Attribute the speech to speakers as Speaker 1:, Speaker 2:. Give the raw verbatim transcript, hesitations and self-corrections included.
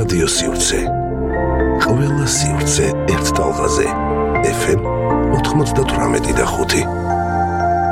Speaker 1: რადიო სივრცე. ყველა სივრცე ერთ ტალღაზე. ეფ ემ ოთხმოცდათვრამეტი და ხუთი.